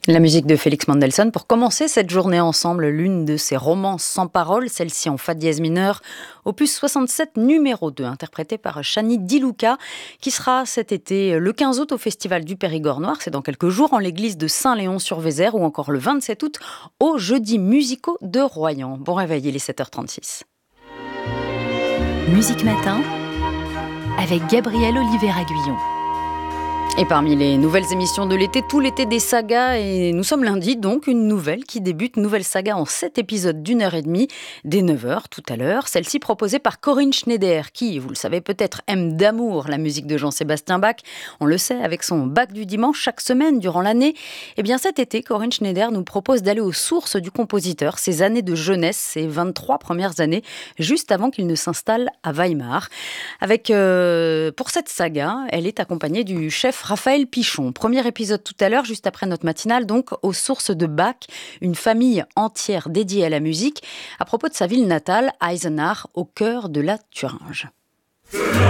La musique de Félix Mendelssohn pour commencer cette journée ensemble, l'une de ses romances sans paroles, celle-ci en fa dièse mineur, opus 67 numéro 2, interprétée par Chani Di Luca, qui sera cet été le 15 août au Festival du Périgord Noir, c'est dans quelques jours, en l'église de Saint-Léon-sur-Vézère, ou encore le 27 août aux Jeudis musicaux de Royan. Bon réveil, il est 7h36. Musique Matin avec Gabriel Oliver-Aguillon. Et parmi les nouvelles émissions de l'été, tout l'été des sagas, et nous sommes lundi, donc une nouvelle qui débute, nouvelle saga en 7 épisodes d'1h30, dès 9h tout à l'heure. Celle-ci proposée par Corinne Schneider, qui, vous le savez peut-être, aime d'amour la musique de Jean-Sébastien Bach. On le sait, avec son Bach du dimanche, chaque semaine durant l'année. Et bien cet été, Corinne Schneider nous propose d'aller aux sources du compositeur, ses années de jeunesse, ses 23 premières années, juste avant qu'il ne s'installe à Weimar. Pour cette saga, elle est accompagnée du chef Raphaël Pichon. Premier épisode tout à l'heure, juste après notre matinale, donc aux sources de Bach, une famille entière dédiée à la musique, à propos de sa ville natale, Eisenach, au cœur de la Thuringe.